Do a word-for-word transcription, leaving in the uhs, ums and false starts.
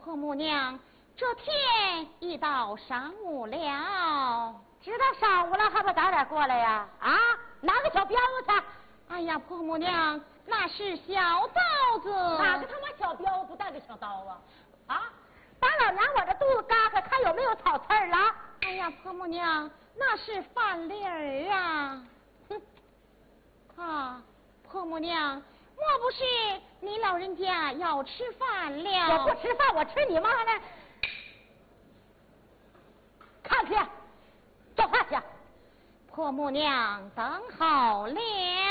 婆母娘，这天已到上午了。 知道上午了，还不早点过来呀？啊，哪个小婊子？ 哎呀，婆母娘，那是小刀子。 哪个他妈小婊子带个小刀啊？啊，把老娘我这肚子嘎开，看有没有草刺儿了？ 哎呀，婆母娘，那是饭粒儿啊！哼，啊，婆母娘，莫不是你老人家要吃饭了？ 我不吃饭，我吃你妈呢！看去，做饭去。 婆母娘等好了。